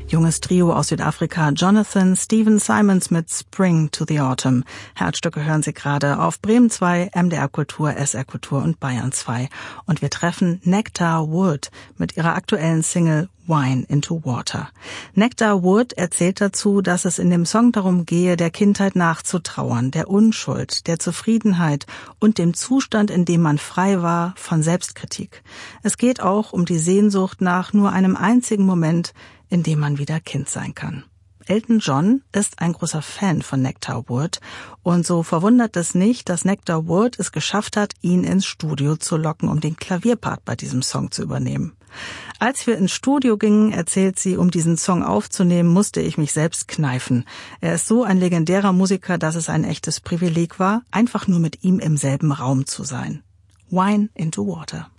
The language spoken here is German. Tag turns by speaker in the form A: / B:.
A: Junges Trio aus Südafrika, Jonathan Stephen Simons mit Spring to the Autumn. Herzstücke hören Sie gerade auf Bremen 2, MDR Kultur, SR Kultur und Bayern 2. Und wir treffen Nectar Wood mit ihrer aktuellen Single Wine into Water. Nectar Wood erzählt dazu, dass es in dem Song darum gehe, der Kindheit nachzutrauern, der Unschuld, der Zufriedenheit und dem Zustand, in dem man frei war von Selbstkritik. Es geht auch um die Sehnsucht nach nur einem einzigen Moment, in dem man wieder Kind sein kann. Elton John ist ein großer Fan von Nectar Wood und so verwundert es nicht, dass Nectar Wood es geschafft hat, ihn ins Studio zu locken, um den Klavierpart bei diesem Song zu übernehmen. Als wir ins Studio gingen, erzählt sie, um diesen Song aufzunehmen, musste ich mich selbst kneifen. Er ist so ein legendärer Musiker, dass es ein echtes Privileg war, einfach nur mit ihm im selben Raum zu sein. Wine into Water.